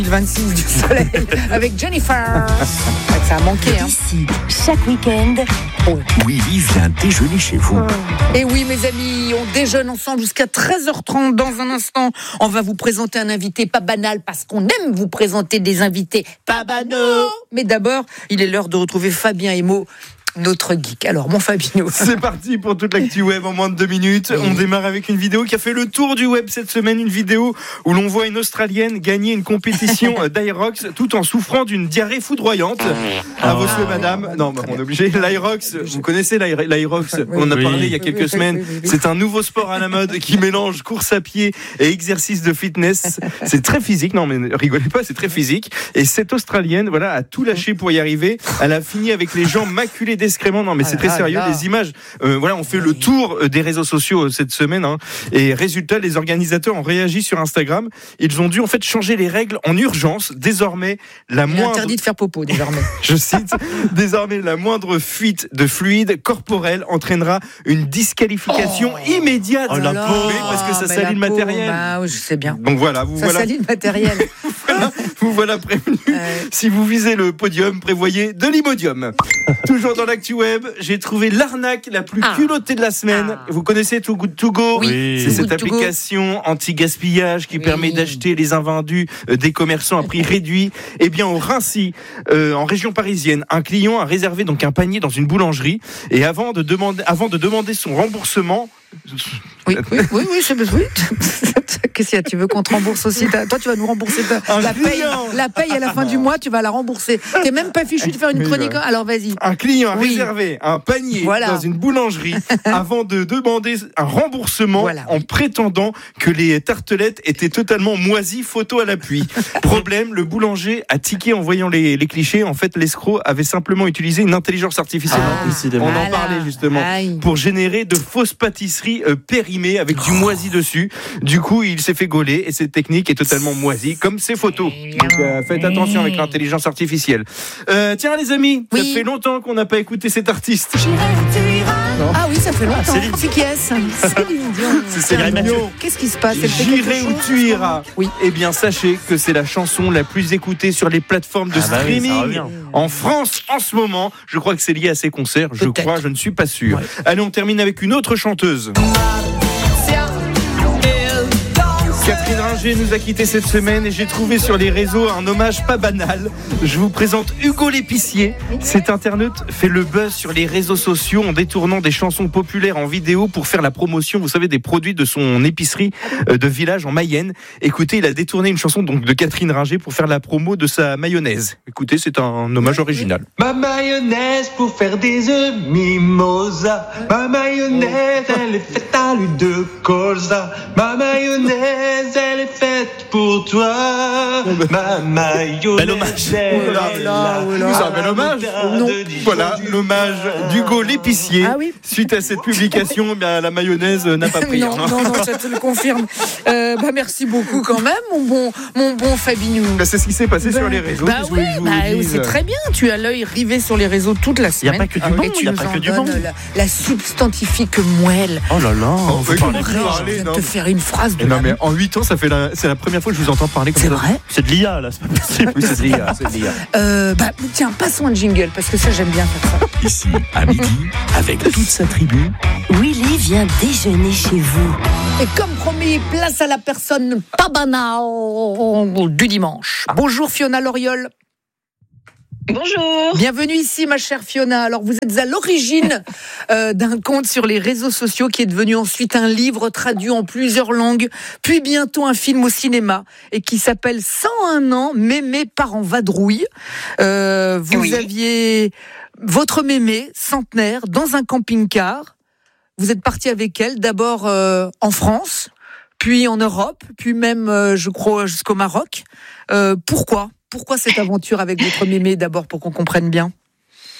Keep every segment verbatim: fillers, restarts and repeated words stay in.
vingt-six du soleil avec Jennifer. Ça a manqué, hein. Ici, chaque week-end, Willy vient déjeuner chez vous. Et oui, mes amis, on déjeune ensemble jusqu'à treize heures trente. Dans un instant, on va vous présenter un invité pas banal parce qu'on aime vous présenter des invités pas banaux. Mais d'abord, il est l'heure de retrouver Fabien Emo, notre geek. Alors, mon Fabino. C'est parti pour toute l'actu web en moins de deux minutes. On démarre avec une vidéo qui a fait le tour du web cette semaine. Une vidéo où l'on voit une Australienne gagner une compétition d'Aerox tout en souffrant d'une diarrhée foudroyante. À vos souhaits, madame. Non, bah, on est obligé. L'Aerox, vous connaissez l'Aer- l'Aerox? On en a parlé il y a quelques semaines. C'est un nouveau sport à la mode qui mélange course à pied et exercice de fitness. C'est très physique. Non, mais rigolez pas, c'est très physique. Et cette Australienne, voilà, a tout lâché pour y arriver. Elle a fini avec les jambes maculées d'excréments. Non, mais c'est très sérieux. Les images, euh, voilà, on fait le tour des réseaux sociaux cette semaine. Hein, et résultat, les organisateurs ont réagi sur Instagram. Ils ont dû en fait changer les règles en urgence. Désormais, la Il est moindre... interdit de faire popo, désormais. Je cite, désormais, la moindre fuite de fluide corporel entraînera une disqualification oh. immédiate. Oh là là. Oui, parce que ça Mais salit le la peau, matériel. Bah, oui, je sais bien. Donc voilà, vous Ça voilà. salit le matériel. Voilà, vous voilà prévenu. Ouais. Si vous visez le podium, prévoyez de l'Imodium. Toujours dans l'actu web, j'ai trouvé l'arnaque la plus Ah. culottée de la semaine. Ah. Vous connaissez Too Good To Go? Oui. C'est Too cette Good To Go. application anti-gaspillage qui Oui. permet d'acheter les invendus euh, des commerçants à prix réduit. Eh bien, au Rincy, euh, en région parisienne, un client a réservé donc un panier dans une boulangerie et avant de demander, avant de demander son remboursement. Oui, oui, oui, oui, je, oui. Qu'est-ce qu'il y a? Tu veux qu'on te rembourse aussi ta... Toi, tu vas nous rembourser ta... la, paye, client. la paye à la fin du mois, tu vas la rembourser. T'es même pas fichu de faire une Mais chronique. ouais. Alors, vas-y. Un client a Oui. réservé un panier Voilà. dans une boulangerie avant de demander un remboursement Voilà, en oui. prétendant que les tartelettes étaient totalement moisies, photo à l'appui. Problème, le boulanger a tiqué en voyant les, les clichés. En fait, l'escroc avait simplement utilisé une intelligence artificielle. Ah, On en voilà. parlait justement. Aïe. Pour générer de fausses pâtisseries euh, périmées avec du moisi dessus. Du coup, il s'est fait gauler et cette technique est totalement moisie, comme ses photos. Donc, euh, faites attention avec l'intelligence artificielle. Euh, tiens, les amis, Oui. ça fait longtemps qu'on n'a pas écouté cet artiste. Ah oui, ça fait longtemps. Céline. C'est qui est-ce? Céline Dion. C'est Céline Mathieu. Dion. Qu'est-ce qui se passe? Elle fait quelque J'irai où chose tu iras. Oui. Eh bien, sachez que c'est la chanson la plus écoutée sur les plateformes de Ah bah oui, ça streaming revient. en France en ce moment. Je crois que c'est lié à ses concerts. Je Peut-être. crois, je ne suis pas sûr. Ouais. Allez, on termine avec une autre chanteuse. Catherine Ringer nous a quittés cette semaine et j'ai trouvé sur les réseaux un hommage pas banal. Je vous présente Hugo l'épicier. Cet internaute fait le buzz sur les réseaux sociaux en détournant des chansons populaires en vidéo pour faire la promotion, vous savez, des produits de son épicerie euh, de village en Mayenne. Écoutez, il a détourné une chanson donc de Catherine Ringer pour faire la promo de sa mayonnaise. Écoutez, c'est un hommage original. Ma mayonnaise pour faire des œufs mimosa. Ma mayonnaise, elle est faite à l'huile de colza. Ma mayonnaise, elle est faite pour toi. Ma mayonnaise. Bel hommage. elle Oh là est là, oh là. C'est un bel hommage. Non. Voilà, l'hommage d'Hugo l'épicier. Ah oui. Suite à cette publication, eh bien, la mayonnaise n'a pas pris. Non, hein. non, non, ça te le confirme. Euh, bah, merci beaucoup quand même, mon bon, mon bon Fabinho. Bah, c'est ce qui s'est passé sur les réseaux. Bah Qu'est-ce que oui, je vous bah, dise c'est très bien. Tu as l'œil rivé sur les réseaux toute la Il n'y semaine. a pas que du Ah, bon, et tu il n'y a nous pas en que du bon. donnes la, la substantifique moelle. Oh là là, on oui, peut parler. oui. Vrai, parler, je viens de non. te faire une phrase de Et non, la- mais en huit ans, ça fait la, c'est la première fois que je vous entends parler comme C'est ça. vrai. C'est de l'I A là, c'est pas possible. Oui, c'est de l'I A, c'est de l'I A. Euh, bah, tiens, passons un jingle, parce que ça, j'aime bien faire ça. Ici, à midi, avec toute sa tribu. Willy vient déjeuner chez vous. Et comme promis, place à la personne pas banale du dimanche. Bonjour Fiona Loriol. Bonjour. Bienvenue ici, ma chère Fiona. Alors, vous êtes à l'origine euh, d'un compte sur les réseaux sociaux qui est devenu ensuite un livre traduit en plusieurs langues, puis bientôt un film au cinéma, et qui s'appelle cent un ans, mémé part en vadrouille. Euh, vous Oui. aviez votre mémé, centenaire, dans un camping-car. Vous êtes parti avec elle, d'abord euh, en France, puis en Europe, puis même, euh, je crois, jusqu'au Maroc. Euh, pourquoi Pourquoi cette aventure avec votre mémé, d'abord, pour qu'on comprenne bien?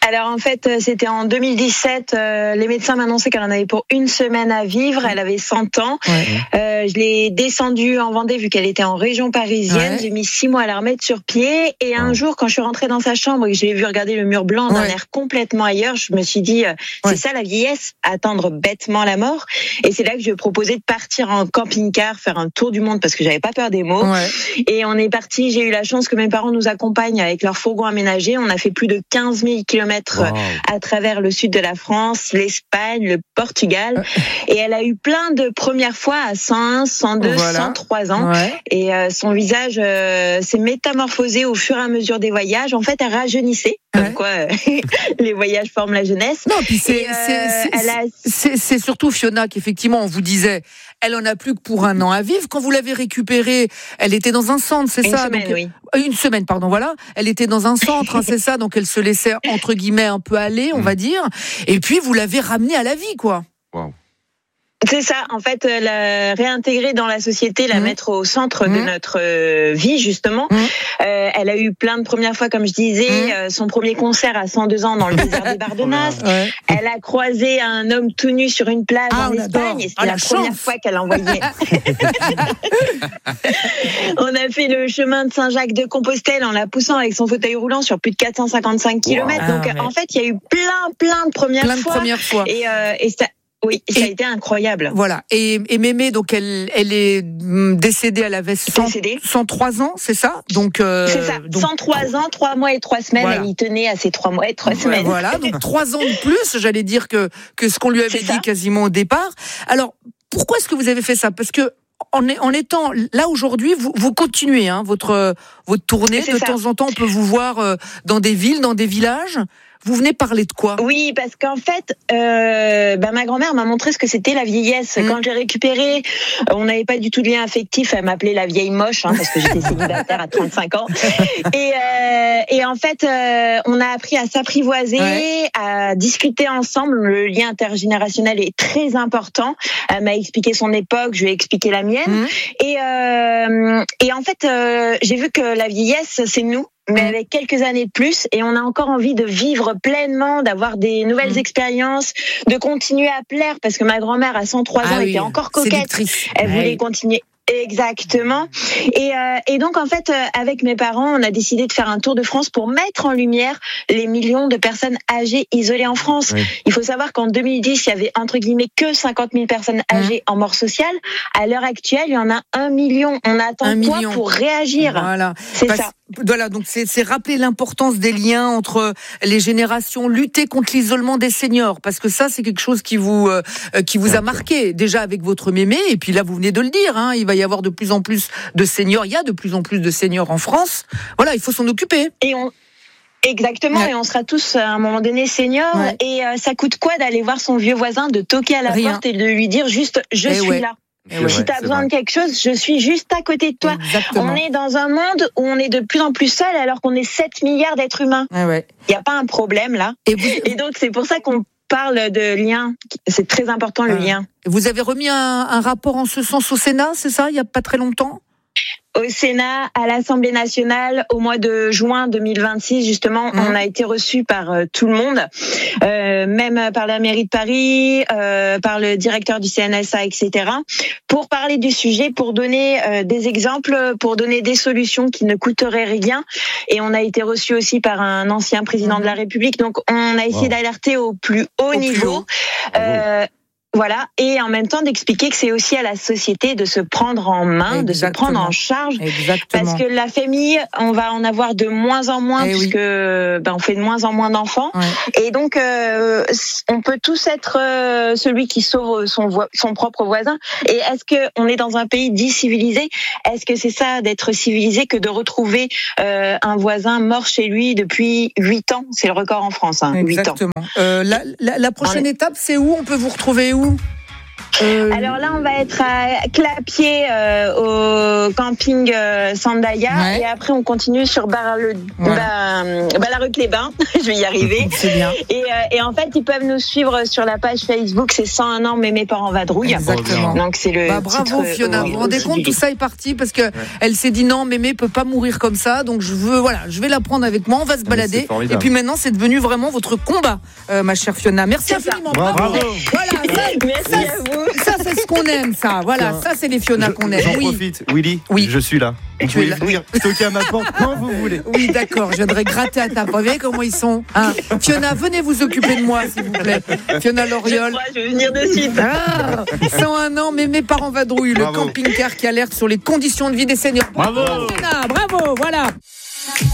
Alors en fait, c'était en deux mille dix-sept. Euh, les médecins m'annonçaient qu'elle en avait pour une semaine à vivre. Elle avait cent ans. Ouais. Euh, je l'ai descendue en Vendée vu qu'elle était en région parisienne. Ouais. J'ai mis six mois à la remettre sur pied. Et un ouais. jour, quand je suis rentrée dans sa chambre et que j'ai vu regarder le mur blanc d'un ouais. air complètement ailleurs, je me suis dit, euh, c'est ouais. ça la vieillesse, attendre bêtement la mort. Et c'est là que je lui ai proposé de partir en camping-car, faire un tour du monde parce que j'avais pas peur des mots. Ouais. Et on est parti. J'ai eu la chance que mes parents nous accompagnent avec leur fourgon aménagé. On a fait plus de quinze mille kilomètres Wow. à travers le sud de la France, l'Espagne, le Portugal. Et elle a eu plein de premières fois à cent un, cent deux, voilà. cent trois ans. Ouais. Et euh, son visage euh, s'est métamorphosé au fur et à mesure des voyages. En fait, elle rajeunissait. Comme ouais. quoi, euh, les voyages forment la jeunesse. Non, puis c'est, euh, c'est, c'est, a... c'est, c'est surtout Fiona qu'effectivement, on vous disait, elle en a plus que pour un an à vivre. Quand vous l'avez récupérée, elle était dans un centre, c'est une ça semaine, donc, oui. Une semaine, pardon, voilà. Elle était dans un centre, hein, c'est ça. Donc elle se laissait, entre guillemets, un peu aller, on mmh. va dire. Et puis, vous l'avez ramenée à la vie, quoi. Waouh. C'est ça, en fait, la réintégrer dans la société, la mmh. mettre au centre mmh. de notre euh, vie, justement. Mmh. Euh, elle a eu plein de premières fois, comme je disais, mmh. euh, son premier concert à cent deux ans dans le désert des Bardenas. Ouais. Elle a croisé un homme tout nu sur une plage ah, en Espagne, et c'était ah, la, la première fois qu'elle envoyait. On a fait le chemin de Saint-Jacques-de-Compostelle en la poussant avec son fauteuil roulant sur plus de quatre cent cinquante-cinq kilomètres. Wow. Donc, ah, mais... en fait, il y a eu plein, plein de premières plein fois. De premières fois. Et, euh, et ça... Oui, ça et, a été incroyable. Voilà. Et, et Mémé, donc elle, elle est décédée, elle avait cent, cent trois ans, c'est ça? Donc, euh, c'est ça. Donc, cent trois ans, trois mois et trois semaines. Voilà. Elle y tenait à ses trois mois et trois ouais, semaines. Voilà. Donc trois ans de plus, j'allais dire que que ce qu'on lui avait c'est dit ça. Quasiment au départ. Alors, pourquoi est-ce que vous avez fait ça? Parce que En, en étant là aujourd'hui, vous, vous continuez hein, votre votre tournée. C'est de ça. Temps en temps, on peut vous voir euh, dans des villes, dans des villages. Vous venez parler de quoi? Oui, parce qu'en fait, euh, bah, ma grand-mère m'a montré ce que c'était la vieillesse. Mmh. Quand j'ai récupéré, on n'avait pas du tout de lien affectif. Elle m'appelait la vieille moche, hein, parce que j'étais célibataire à trente-cinq ans. Et, euh, et en fait, euh, on a appris à s'apprivoiser, ouais. à discuter ensemble. Le lien intergénérationnel est très important. Elle m'a expliqué son époque, je lui ai expliqué la mienne. Mmh. Et, euh, et en fait, euh, j'ai vu que la vieillesse, c'est nous. Mais avec quelques années de plus, et on a encore envie de vivre pleinement, d'avoir des nouvelles mmh. expériences, de continuer à plaire, parce que ma grand-mère à cent trois ah ans oui, était encore coquette, elle voulait oui. continuer. Exactement. Et, euh, et donc, en fait, euh, avec mes parents, on a décidé de faire un tour de France pour mettre en lumière les millions de personnes âgées isolées en France. Oui. Il faut savoir qu'en deux mille dix, il y avait, entre guillemets, que cinquante mille personnes âgées mmh. en mort sociale. À l'heure actuelle, il y en a un million. On attend un quoi million. Pour réagir? Voilà. C'est Parce... ça. Voilà, donc c'est, c'est rappeler l'importance des liens entre les générations, lutter contre l'isolement des seniors, parce que ça, c'est quelque chose qui vous euh, qui vous a marqué déjà avec votre mémé, et puis là, vous venez de le dire, hein, il va y avoir de plus en plus de seniors, il y a de plus en plus de seniors en France. Voilà, il faut s'en occuper. Et on Exactement, ouais. Et on sera tous à un moment donné seniors. Ouais. Et euh, ça coûte quoi d'aller voir son vieux voisin, de toquer à la Rien. Porte et de lui dire juste « je et suis ouais. là ». Ouais, si tu as besoin vrai. De quelque chose, je suis juste à côté de toi. Exactement. On est dans un monde où on est de plus en plus seul alors qu'on est sept milliards d'êtres humains. Il ouais. n'y a pas un problème là. Et, vous... et donc c'est pour ça qu'on parle de lien. C'est très important le ah. lien. Vous avez remis un, un rapport en ce sens au Sénat, c'est ça, il n'y a pas très longtemps? Au Sénat, à l'Assemblée nationale, au mois de juin deux mille vingt-six, justement, mmh. on a été reçus par euh, tout le monde, euh, même par la mairie de Paris, euh, par le directeur du C N S A, et cetera, pour parler du sujet, pour donner euh, des exemples, pour donner des solutions qui ne coûteraient rien. Et on a été reçus aussi par un ancien président mmh. de la République. Donc, on a essayé wow. d'alerter au plus haut au niveau. Plus haut. Euh, Voilà, et en même temps d'expliquer que c'est aussi à la société de se prendre en main, Exactement. De se prendre en charge, Exactement. Parce que la famille, on va en avoir de moins en moins, et puisque oui. ben, on fait de moins en moins d'enfants, ouais. Et donc euh, on peut tous être euh, celui qui sauve son, vo- son propre voisin. Et est-ce que on est dans un pays dit civilisé? Est-ce que c'est ça d'être civilisé que de retrouver euh, un voisin mort chez lui depuis huit ans? C'est le record en France, hein, huit ans. Euh, la, la, la prochaine on étape, c'est où? On peut vous retrouver où? Euh, Alors là, on va être à Clapier euh, au camping euh, Sandaya Ouais. et après on continue sur Bar le Voilà. bah, bah, la rue Clébin. Je vais y arriver. C'est bien. Et, euh, et en fait, ils peuvent nous suivre sur la page Facebook. C'est cent un ans, mais mes parents vadrouillent. Exactement. Donc c'est le Bah, bravo titre, Fiona, euh, vous vous rendez aussi compte, du tout livre. ça est parti parce que elle s'est dit non, Mémé peut pas mourir comme ça, donc je veux, voilà, je vais la prendre avec moi, on va se balader. c'est formidable. Et puis maintenant, c'est devenu vraiment votre combat, euh, ma chère Fiona. Merci C'est ça. infiniment. Bravo. Voilà, ça, Merci ça, à vous. ça, c'est ce qu'on aime, ça. Voilà, Tiens, ça c'est les Fiona qu'on aime. J'en Oui. profite, Willy. Oui. Je suis là. Vous Tu pouvez es là. venir toquer à ma porte quand vous voulez. Oui, d'accord, je viendrai gratter à ta porte. Vous voyez comment ils sont, hein. Fiona, venez vous occuper de moi, s'il vous plaît. Fiona Je Loriol. crois, je vais venir de suite. Ah, cent un ans, mais mes parents vadrouillent, le Bravo. camping-car qui alerte sur les conditions de vie des seniors. Bravo. Fiona, bravo, voilà.